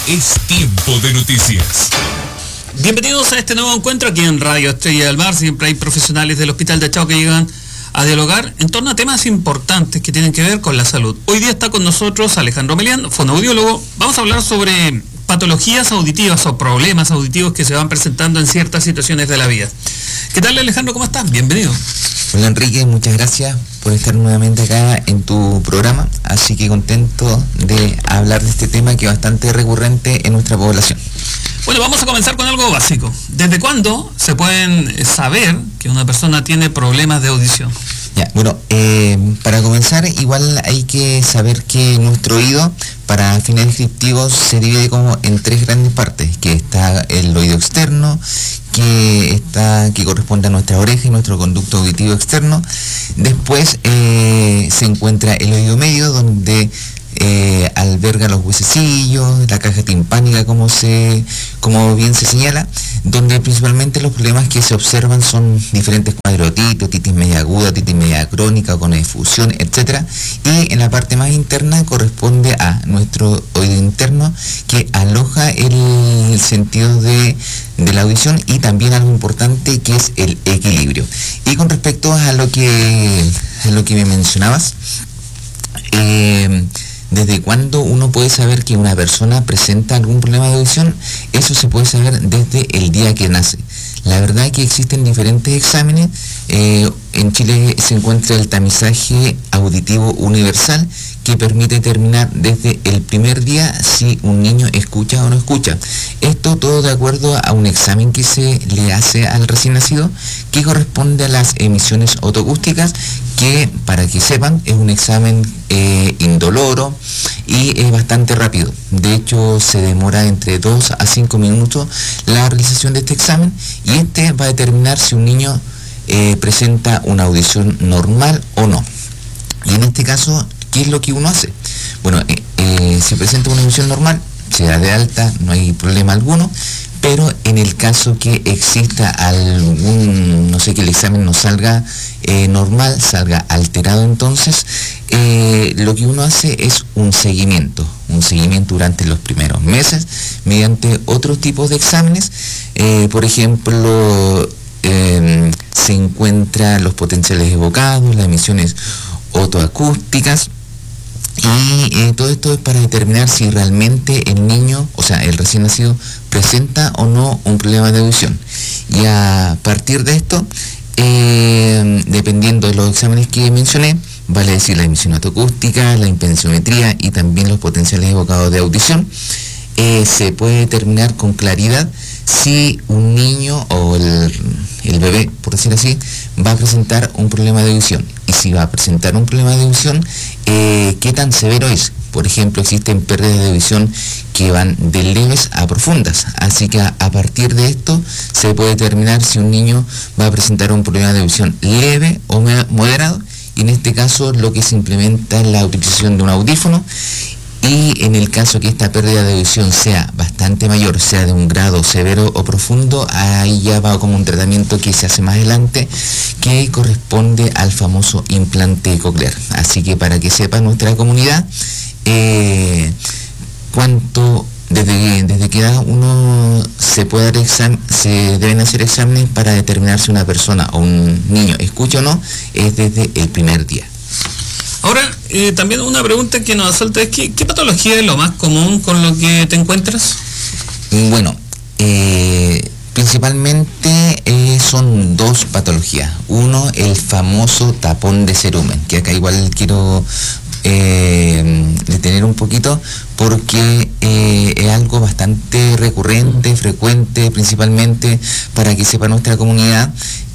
Es tiempo de noticias. Bienvenidos a este nuevo encuentro aquí en Radio Estrella del Mar. Siempre hay profesionales del Hospital de Achao que llegan a dialogar en torno a temas importantes que tienen que ver con la salud. Hoy día está con nosotros Alejandro Melián, fonoaudiólogo. Vamos a hablar sobre patologías auditivas o problemas auditivos que se van presentando en ciertas situaciones de la vida. ¿Qué tal, Alejandro? ¿Cómo estás? Bienvenido. Hola, Enrique, muchas gracias por estar nuevamente acá en tu programa, así que contento de hablar de este tema que es bastante recurrente en nuestra población. Bueno, vamos a comenzar con algo básico. ¿Desde cuándo se pueden saber que una persona tiene problemas de audición? Ya, bueno, para comenzar, igual hay que saber que nuestro oído, para fines descriptivos, se divide como en tres grandes partes, que está el oído externo, que corresponde a nuestra oreja y nuestro conducto auditivo externo. Después se encuentra el oído medio, donde alberga los huesecillos, la caja timpánica, como bien se señala, donde principalmente los problemas que se observan son diferentes cuadros de otitis, otitis media aguda, otitis media crónica, con efusión, etc. Y en la parte más interna corresponde a nuestro oído interno, que aloja el sentido de la audición, y también algo importante que es el equilibrio. Y con respecto a lo que me mencionabas, ¿desde cuándo uno puede saber que una persona presenta algún problema de audición? Eso se puede saber desde el día que nace. La verdad es que existen diferentes exámenes. En Chile se encuentra el tamizaje auditivo universal, que permite determinar desde el primer día si un niño escucha o no escucha. Esto todo de acuerdo a un examen que se le hace al recién nacido, que corresponde a las emisiones otoacústicas, que, para que sepan, es un examen indoloro y es bastante rápido. De hecho, se demora entre 2 a 5 minutos la realización de este examen, y este va a determinar si un niño presenta una audición normal o no. Y en este caso, ¿qué es lo que uno hace? Bueno, si presenta una audición normal, se da de alta, no hay problema alguno. Pero en el caso que exista algún, no sé, que el examen no salga normal, salga alterado, entonces lo que uno hace es un seguimiento durante los primeros meses mediante otros tipos de exámenes. Por ejemplo, se encuentran los potenciales evocados, las emisiones otoacústicas. Y todo esto es para determinar si realmente el niño, o sea, el recién nacido, presenta o no un problema de audición. Y a partir de esto, dependiendo de los exámenes que mencioné, vale decir la emisión otoacústica, la impensiometría y también los potenciales evocados de audición, se puede determinar con claridad si un niño o el bebé, por decir así, va a presentar un problema de audición. Y si va a presentar un problema de audición, ¿qué tan severo es? Por ejemplo, existen pérdidas de audición que van de leves a profundas. Así que a partir de esto se puede determinar si un niño va a presentar un problema de audición leve o moderado. Y en este caso lo que se implementa es la utilización de un audífono. Y en el caso que esta pérdida de audición sea bastante mayor, sea de un grado severo o profundo, ahí ya va como un tratamiento que se hace más adelante, que corresponde al famoso implante coclear. Así que, para que sepa nuestra comunidad, desde qué edad uno se puede dar se deben hacer exámenes para determinar si una persona o un niño escucha o no, es desde el primer día. Ahora, también una pregunta que nos asalta es ¿qué patología es lo más común con lo que te encuentras? Bueno, principalmente son dos patologías. Uno, el famoso tapón de cerumen, que acá igual quiero detener un poquito, porque es algo bastante recurrente, frecuente, principalmente para que sepa nuestra comunidad.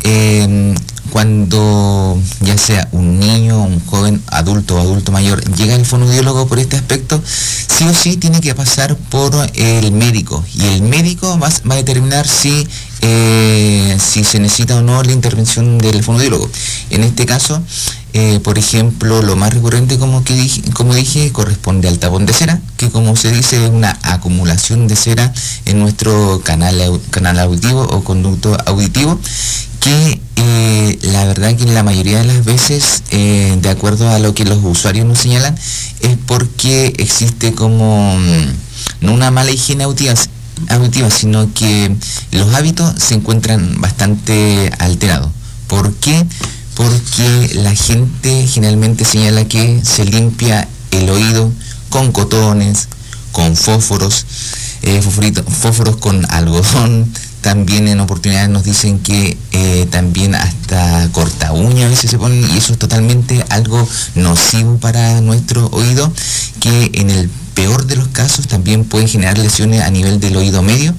Cuando ya sea un niño, un joven, adulto o adulto mayor, llega el fonoaudiólogo por este aspecto, sí o sí tiene que pasar por el médico, y el médico va a determinar si se necesita o no la intervención del fonoaudiólogo. En este caso, por ejemplo, lo más recurrente, como dije, corresponde al tapón de cera, que, como se dice, es una acumulación de cera en nuestro canal auditivo o conducto auditivo, que la verdad que la mayoría de las veces, de acuerdo a lo que los usuarios nos señalan, es porque existe como no una mala higiene auditiva, sino que los hábitos se encuentran bastante alterados. ¿Por qué? Porque la gente generalmente señala que se limpia el oído con cotones, con fósforos, fósforos con algodón. También en oportunidades nos dicen que también hasta corta uña a veces se ponen, y eso es totalmente algo nocivo para nuestro oído, que en el peor de los casos también puede generar lesiones a nivel del oído medio,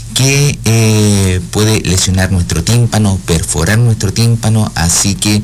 que puede lesionar nuestro tímpano, perforar nuestro tímpano. Así que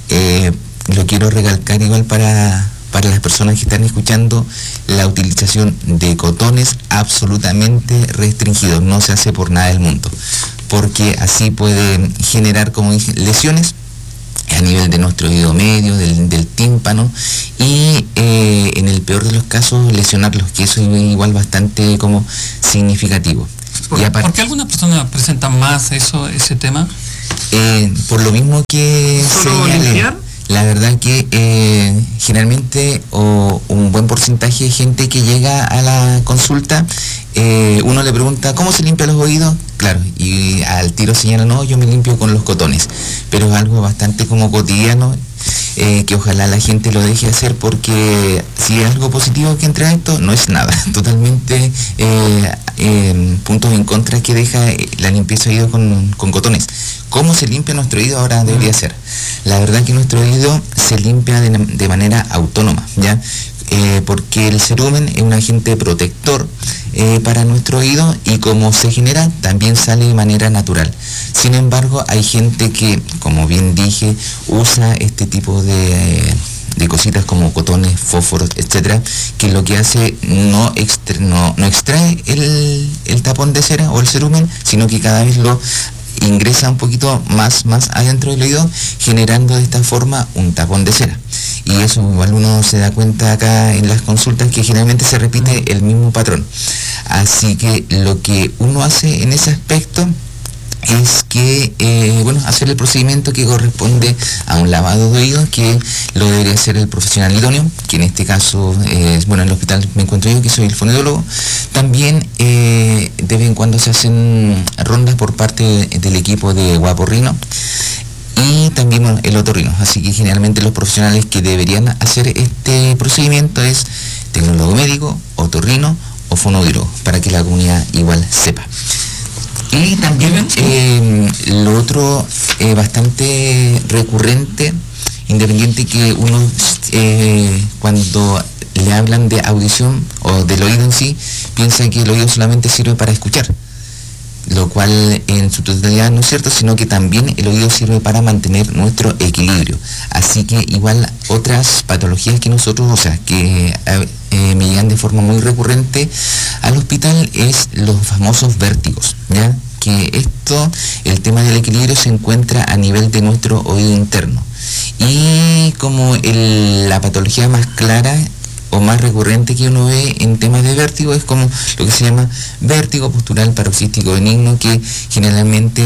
lo quiero recalcar igual para las personas que están escuchando: la utilización de cotones absolutamente restringido, no se hace por nada del mundo, porque así puede generar, como dije, lesiones a nivel de nuestro oído medio, del tímpano, y en el peor de los casos lesionarlos, que eso es igual bastante como significativo. ¿Por qué algunas personas presentan más ese tema? Por lo mismo que ¿Solo limpiar? La verdad que generalmente un buen porcentaje de gente que llega a la consulta, uno le pregunta ¿cómo se limpia los oídos? Claro, y al tiro señala, no, yo me limpio con los cotones, pero es algo bastante como cotidiano, que ojalá la gente lo deje hacer, porque si es algo positivo que entre a esto, no es nada, totalmente puntos en contra que deja la limpieza de oído con cotones. ¿Cómo se limpia nuestro oído? Ahora debería ser. La verdad que nuestro oído se limpia de manera autónoma, ¿ya? Porque el cerumen es un agente protector para nuestro oído, y como se genera, también sale de manera natural. Sin embargo, hay gente que, como bien dije, usa este tipo de cositas como cotones, fósforos, etcétera, que lo que hace no extrae el tapón de cera o el cerumen, sino que cada vez lo ingresa un poquito más adentro del oído, generando de esta forma un tapón de cera. Y eso igual uno se da cuenta acá en las consultas, que generalmente se repite el mismo patrón. Así que lo que uno hace en ese aspecto es que, hacer el procedimiento que corresponde a un lavado de oídos, que lo debería hacer el profesional idóneo, que en este caso, en el hospital me encuentro yo, que soy el fonoaudiólogo. También de vez en cuando se hacen rondas por parte del equipo de guaporrino, y también el otorrino. Así que generalmente los profesionales que deberían hacer este procedimiento es tecnólogo médico, otorrino o fonoaudiólogo, para que la comunidad igual sepa. Y también lo otro bastante recurrente, independiente, que uno cuando le hablan de audición o del oído en sí, piensa que el oído solamente sirve para escuchar, lo cual en su totalidad no es cierto, sino que también el oído sirve para mantener nuestro equilibrio. Así que igual otras patologías que nosotros, que me llegan de forma muy recurrente al hospital, es los famosos vértigos, ¿ya? Que el tema del equilibrio se encuentra a nivel de nuestro oído interno. Y como la patología más clara o más recurrente que uno ve en temas de vértigo es como lo que se llama vértigo postural paroxístico benigno, que generalmente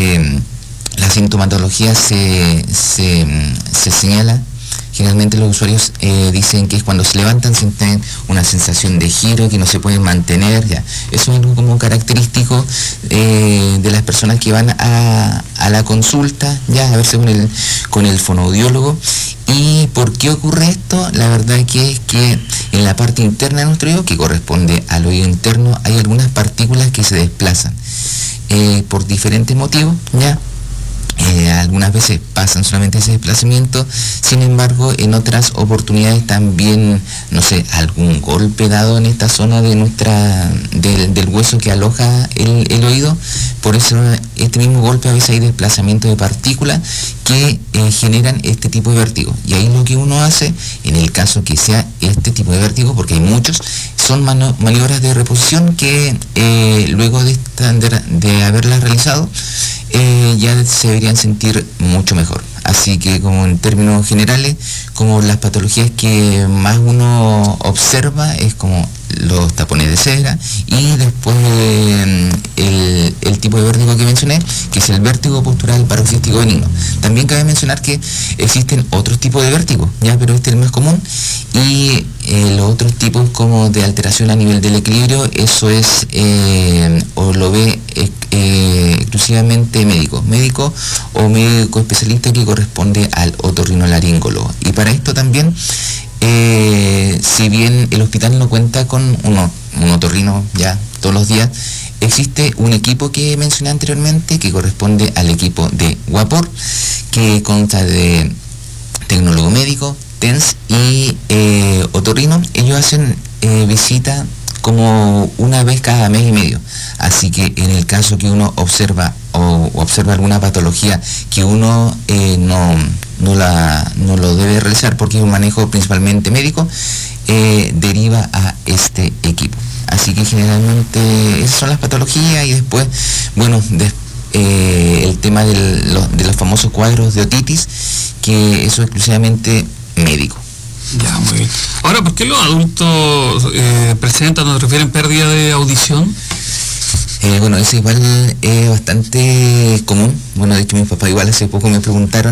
la sintomatología se señala. Generalmente los usuarios dicen que es cuando se levantan, sienten una sensación de giro que no se pueden mantener, ya. Eso es algo como característico de las personas que van a la consulta, ya, a verse con el fonoaudiólogo. ¿Y por qué ocurre esto? La verdad que es que en la parte interna de nuestro oído, que corresponde al oído interno, hay algunas partículas que se desplazan por diferentes motivos, ya. Algunas veces pasan solamente ese desplazamiento, sin embargo en otras oportunidades también, algún golpe dado en esta zona de del hueso que aloja el oído. Por eso este mismo golpe a veces hay desplazamiento de partículas que generan este tipo de vértigo. Y ahí lo que uno hace, en el caso que sea este tipo de vértigo, porque hay muchos, son maniobras de reposición que luego de haberlas realizado, ya se deberían sentir mucho mejor. Así que, como en términos generales, como las patologías que más uno observa es como los tapones de cera, y después el tipo tipo de vértigo que mencioné, que es el vértigo postural paroxístico benigno. También cabe mencionar que existen otros tipos de vértigo, ya, pero este es el más común, y los otros tipos como de alteración a nivel del equilibrio, eso es, o lo ve exclusivamente médico o médico especialista que corresponde al otorrinolaringólogo. Y para esto también, si bien el hospital no cuenta con un otorrino ya todos los días, existe un equipo que mencioné anteriormente que corresponde al equipo de WAPOR, que consta de tecnólogo médico, TENS y otorrino. Ellos hacen visita como una vez cada mes y medio, así que en el caso que uno observa alguna patología que uno no lo debe realizar porque es un manejo principalmente médico, deriva a este equipo. Así que generalmente esas son las patologías, y después, bueno, el tema de los famosos cuadros de otitis, que eso es exclusivamente médico. Ya, muy bien. Ahora, ¿por qué los adultos presentan o refieren pérdida de audición? Bueno, eso igual es bastante común. Bueno, de hecho mis papás igual hace poco me preguntaron